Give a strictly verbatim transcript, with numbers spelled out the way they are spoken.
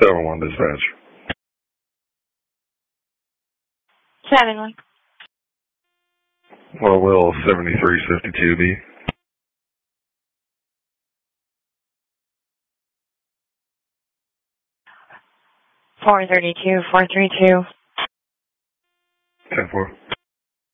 seven one dispatch. seven one. Well, will seventy-three fifty-two be? four thirty-two, four three two. ten four.